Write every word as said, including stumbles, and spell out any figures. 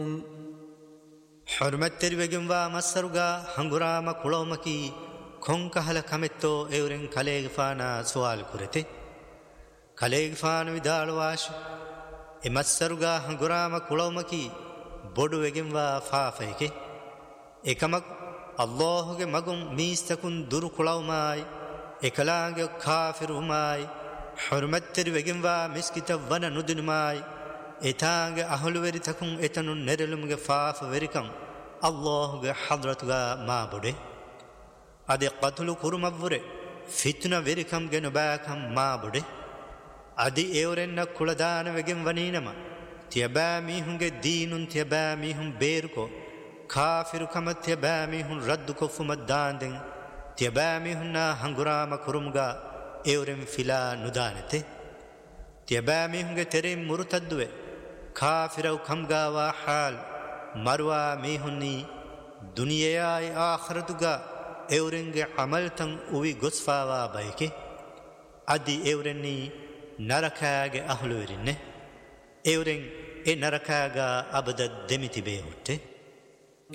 حرمت تربگم و مسرگا هنگرام کلومکی خونکهل کمتو ایورن کلیگفانا سوال کرتے کلیگفان ودالواش امسرگا هنگرام کلومکی بودو وگم و فافیکے එකමක් අල්ලාහ්ගේ මගුම් මීස්තකුන් දුරු කුලවමයි එකලාගේ කාෆිරුමයි හුර්මත්තරි වෙගින්වා මිස්කිත වන නුදිනුමයි එතාගේ අහලු වෙරිතකුන් එතනු නෙරළුම්ගේ ෆාෆ වෙරිකම් අල්ලාහ්ගේ හදරතුගා මාබුඩේ අද qatlu කුරුමව්වරේ ෆිත්න වෙරිකම් ගෙන බාකම් මාබුඩේ අදි එවරෙන්න කුලදාන වෙගින් වනීනම තියබා මීහුන්ගේ දීනුන් තියබා මීහුන් බේරුකෝ කාෆිරු කමත් තියබා මීහුන් රද්දු කොෆුමත් දාන්දෙන් තියබා මීහුන්නා හංගුරාම කුරුමුගා එවරෙන් ෆිලා නුදානතේ තියබා මීහුන්ගේ තෙරින් මුරුතද්දුවේ කාෆිරව කම්ගාවා හාල් මරුවා මීහුන්නි දුනියයි ආඛරතුගා එවරෙන්ගේ අමල්තන් උවි ගොස්ෆාවා බයිකේ අදි එවරෙන්නි නරකාගේ අහලු වෙරින්නේ එවරෙන් ඒ නරකාගා අබද දෙමිති බේ හොට්ටේ